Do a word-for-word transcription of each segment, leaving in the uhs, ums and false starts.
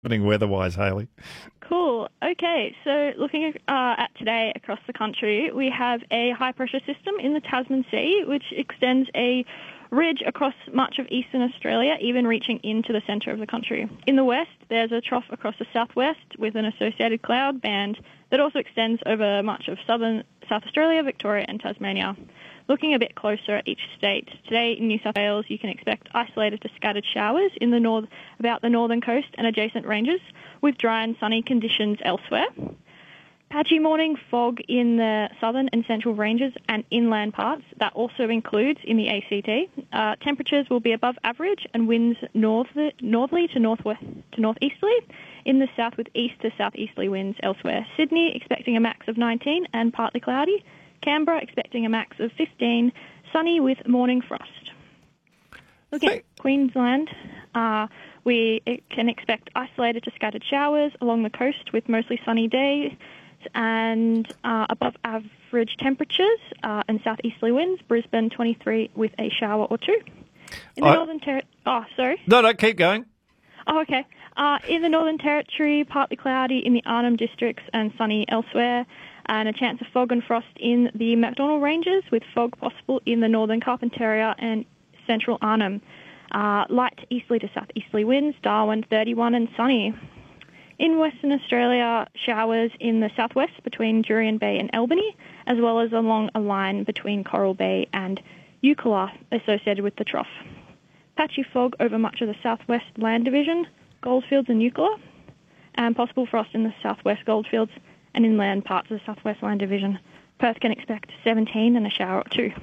happening weather-wise, Hayley? Cool. Okay, so looking uh, at today across the country, we have a high-pressure system in the Tasman Sea, which extends a ridge across much of eastern Australia, even reaching into the centre of the country. In the west, there's a trough across the southwest with an associated cloud band that also extends over much of southern South Australia, Victoria and Tasmania. Looking a bit closer at each state, today in New South Wales you can expect isolated to scattered showers in the north, about the northern coast and adjacent ranges, with dry and sunny conditions elsewhere. Patchy morning fog in the southern and central ranges and inland parts. That also includes in the A C T. Uh, temperatures will be above average and winds north, northerly to northwest to northeasterly. In the south with east to southeasterly winds elsewhere. Sydney expecting a max of nineteen and partly cloudy. Canberra expecting a max of fifteen, sunny with morning frost. Looking at Queensland, uh, we can expect isolated to scattered showers along the coast with mostly sunny days and uh, above average temperatures uh, and southeasterly winds. Brisbane twenty-three with a shower or two. In the I... Northern Territory, oh, sorry. No, no, keep going. Oh, okay. Uh, in the Northern Territory, partly cloudy in the Arnhem districts and sunny elsewhere, and a chance of fog and frost in the Macdonnell Ranges, with fog possible in the northern Carpentaria and central Arnhem. Uh, light easterly to southeasterly winds, Darwin thirty-one and sunny. In Western Australia, showers in the southwest between Jurien Bay and Albany, as well as along a line between Coral Bay and Eucla associated with the trough. Patchy fog over much of the southwest land division, Goldfields and Eucla, and possible frost in the southwest Goldfields and inland parts of the southwest land division. Perth can expect seventeen and a shower or two.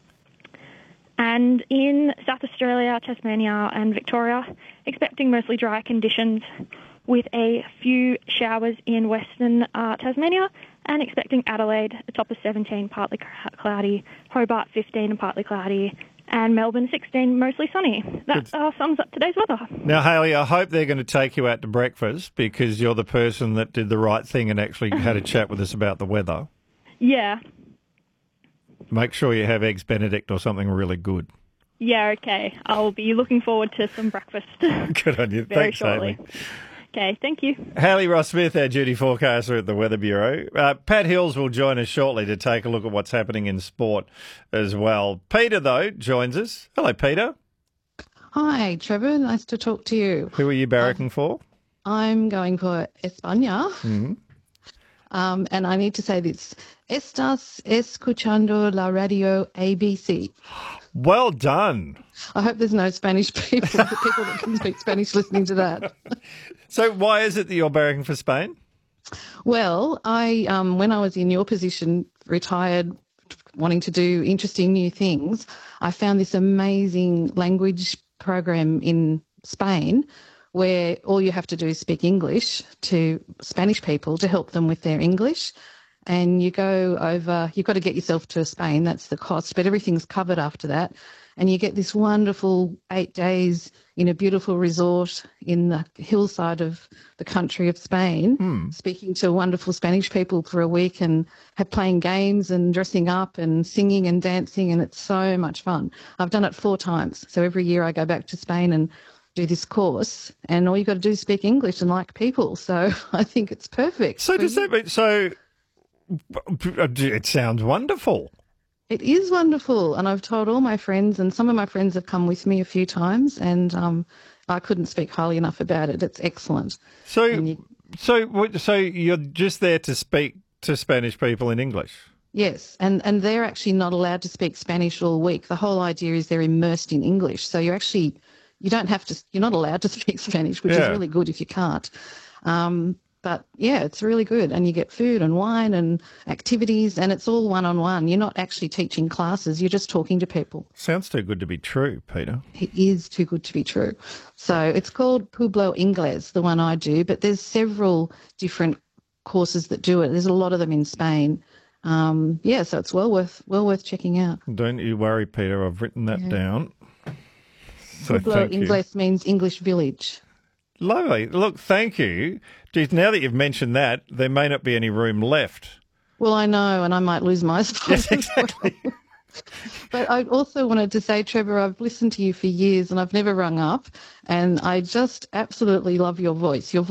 And in South Australia, Tasmania and Victoria, expecting mostly dry conditions with a few showers in western uh, Tasmania, and expecting Adelaide, a top of seventeen, partly cloudy, Hobart fifteen and partly cloudy, and Melbourne sixteen, mostly sunny. That uh, sums up today's weather. Now, Hayley, I hope they're going to take you out to breakfast because you're the person that did the right thing and actually had a chat with us about the weather. Yeah. Make sure you have Eggs Benedict or something really good. Yeah, okay. I'll be looking forward to some breakfast. Good on you. Very Thanks, shortly. Hayley. Okay, thank you. Hayley Ross-Smith, our duty forecaster at the Weather Bureau. Uh, Pat Hills will join us shortly to take a look at what's happening in sport as well. Peter, though, joins us. Hello, Peter. Hi, Trevor. Nice to talk to you. Who are you barracking um, for? I'm going for España. Mm-hmm. Um, and I need to say this. Estás escuchando la radio A B C. Well done. I hope there's no Spanish people, people that can speak Spanish listening to that. So why is it that you're barracking for Spain? Well, I um, when I was in your position, retired, wanting to do interesting new things, I found this amazing language program in Spain where all you have to do is speak English to Spanish people to help them with their English. And you go over, you've got to get yourself to Spain, that's the cost, but everything's covered after that. And you get this wonderful eight days in a beautiful resort in the hillside of the country of Spain, hmm. speaking to wonderful Spanish people for a week and have playing games and dressing up and singing and dancing, and it's so much fun. I've done it four times. So every year I go back to Spain and do this course, and all you've got to do is speak English and like people. So I think it's perfect. So does that mean, so it sounds wonderful. It is wonderful, and I've told all my friends, and some of my friends have come with me a few times, and um, I couldn't speak highly enough about it. It's excellent. So, you, so, so you're just there to speak to Spanish people in English? Yes, and, and they're actually not allowed to speak Spanish all week. The whole idea is they're immersed in English, so you're actually you don't have to. You're not allowed to speak Spanish, which yeah. is really good if you can't. Um, But, yeah, it's really good. And you get food and wine and activities, and it's all one-on-one. You're not actually teaching classes. You're just talking to people. Sounds too good to be true, Peter. It is too good to be true. So it's called Pueblo Ingles, the one I do, but there's several different courses that do it. There's a lot of them in Spain. Um, yeah, so it's well worth well worth checking out. Don't you worry, Peter. I've written that yeah. down. So Pueblo Ingles means English village. Lovely. Look, thank you. Geez, now that you've mentioned that, there may not be any room left. Well, I know, and I might lose my spot. Yes, exactly. Well. But I also wanted to say, Trevor, I've listened to you for years and I've never rung up, and I just absolutely love your voice. Your